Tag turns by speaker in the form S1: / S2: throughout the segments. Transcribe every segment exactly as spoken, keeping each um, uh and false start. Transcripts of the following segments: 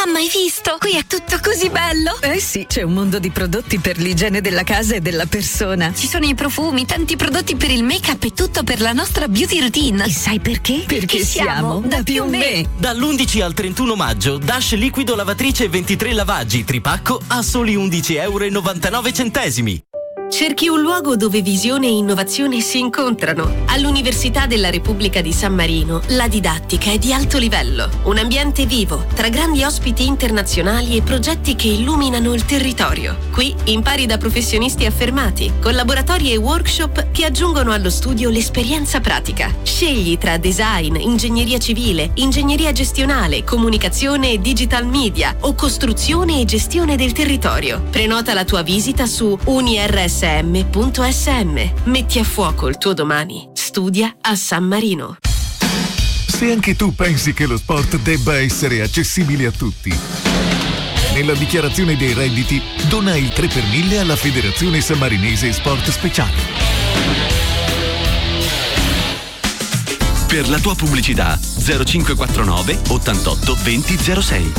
S1: Mamma, hai visto? Qui è tutto così bello.
S2: Eh sì, c'è un mondo di prodotti per l'igiene della casa e della persona.
S1: Ci sono i profumi, tanti prodotti per il make-up e tutto per la nostra beauty routine.
S2: E sai perché?
S1: Perché, Perché siamo da più me.
S3: Dall'undici al trentuno maggio, Dash liquido lavatrice ventitré lavaggi tripacco a soli undici euro e novantanove centesimi.
S4: Cerchi un luogo dove visione e innovazione si incontrano. All'Università della Repubblica di San Marino la didattica è di alto livello. Un ambiente vivo, tra grandi ospiti internazionali e progetti che illuminano il territorio. Qui impari da professionisti affermati, con laboratori e workshop che aggiungono allo studio l'esperienza pratica. Scegli tra design, ingegneria civile, ingegneria gestionale, comunicazione e digital media o costruzione e gestione del territorio. Prenota la tua visita su unirs punto s m. Metti a fuoco il tuo domani. Studia a San Marino.
S5: Se anche tu pensi che lo sport debba essere accessibile a tutti, nella dichiarazione dei redditi dona il tre per mille alla Federazione Sammarinese Sport Speciale.
S6: Per la tua pubblicità zero cinque quattro nove ottantotto venti zero sei.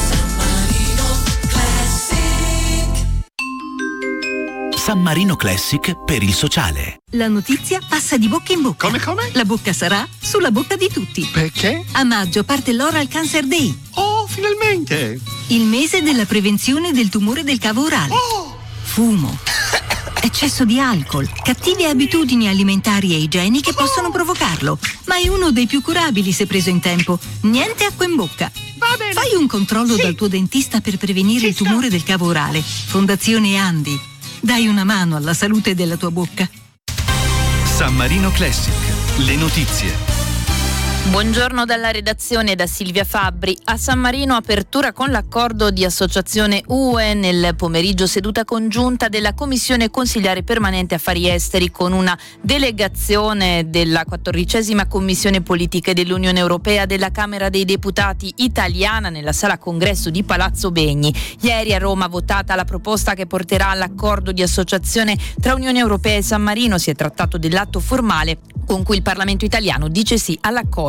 S6: San Marino Classic per il sociale.
S7: La notizia passa di bocca in bocca.
S8: Come come?
S7: La bocca sarà sulla bocca di tutti.
S8: Perché?
S7: A maggio parte l'Oral Cancer Day.
S8: Oh, finalmente!
S7: Il mese della prevenzione del tumore del cavo orale.
S8: Oh!
S7: Fumo. Eccesso di alcol, cattive abitudini alimentari e igieniche possono provocarlo, ma è uno dei più curabili se preso in tempo. Niente acqua in bocca.
S8: Va bene.
S7: Fai un controllo
S8: Sì.
S7: dal tuo dentista per prevenire
S8: Ci
S7: il tumore del cavo orale. Fondazione Andi. Dai una mano alla salute della tua bocca.
S6: San Marino Classic. Le notizie.
S9: Buongiorno dalla redazione, da Silvia Fabbri. A San Marino apertura con l'accordo di associazione U E. Nel pomeriggio seduta congiunta della Commissione Consigliare Permanente Affari Esteri con una delegazione della quattordicesima Commissione Politiche dell'Unione Europea della Camera dei Deputati italiana nella sala congresso di Palazzo Begni. Ieri a Roma votata la proposta che porterà all'accordo di associazione tra Unione Europea e San Marino. Si è trattato dell'atto formale con cui il Parlamento italiano dice sì all'accordo.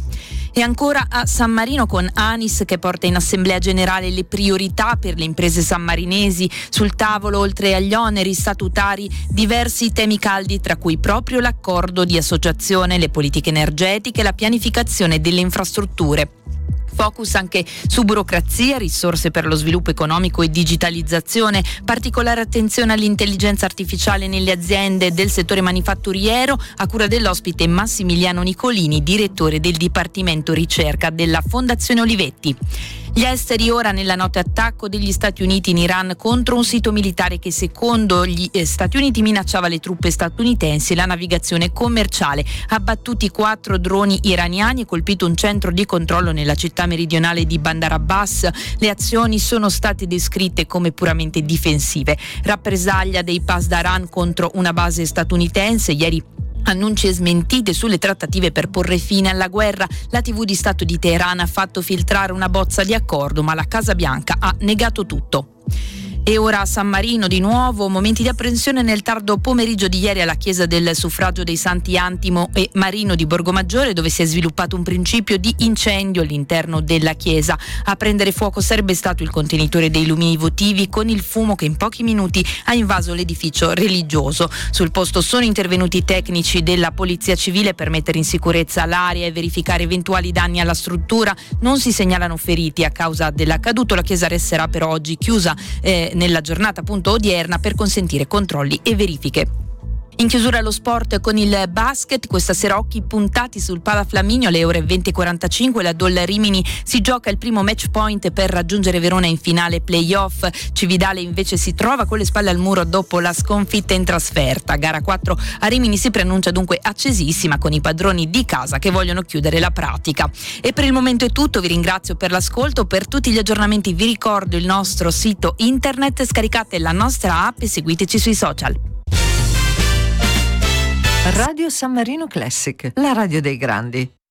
S9: E ancora a San Marino con Anis che porta in assemblea generale le priorità per le imprese sammarinesi. Sul tavolo, oltre agli oneri statutari, diversi temi caldi, tra cui proprio l'accordo di associazione, le politiche energetiche e la pianificazione delle infrastrutture. Focus anche su burocrazia, risorse per lo sviluppo economico e digitalizzazione, particolare attenzione all'intelligenza artificiale nelle aziende del settore manifatturiero, a cura dell'ospite Massimiliano Nicolini, direttore del Dipartimento Ricerca della Fondazione Olivetti. Gli esteri ora nella notte attacco degli Stati Uniti in Iran contro un sito militare che secondo gli Stati Uniti minacciava le truppe statunitensi e la navigazione commerciale. Abbattuti quattro droni iraniani e colpito un centro di controllo nella città meridionale di Bandar Abbas. Le azioni sono state descritte come puramente difensive. Rappresaglia dei Pasdaran contro una base statunitense. Ieri annunci e smentite sulle trattative per porre fine alla guerra. La tivù di Stato di Teheran ha fatto filtrare una bozza di accordo, ma la Casa Bianca ha negato tutto. E ora a San Marino di nuovo, momenti di apprensione nel tardo pomeriggio di ieri alla chiesa del Suffragio dei Santi Antimo e Marino di Borgomaggiore, dove si è sviluppato un principio di incendio all'interno della chiesa. A prendere fuoco sarebbe stato il contenitore dei lumini votivi, con il fumo che in pochi minuti ha invaso l'edificio religioso. Sul posto sono intervenuti tecnici della Polizia Civile per mettere in sicurezza l'area e verificare eventuali danni alla struttura. Non si segnalano feriti a causa dell'accaduto. La chiesa resterà però oggi chiusa eh, nella giornata appunto odierna per consentire controlli e verifiche. In chiusura lo sport con il basket, questa sera occhi puntati sul Pala Flaminio alle ore venti e quarantacinque. La Dol Rimini si gioca il primo match point per raggiungere Verona in finale playoff. Cividale invece si trova con le spalle al muro dopo la sconfitta in trasferta. Gara quattro a Rimini si preannuncia dunque accesissima, con i padroni di casa che vogliono chiudere la pratica. E per il momento è tutto, vi ringrazio per l'ascolto. Per tutti gli aggiornamenti vi ricordo il nostro sito internet, scaricate la nostra app e seguiteci sui social.
S2: Radio San Marino Classic, la radio dei grandi.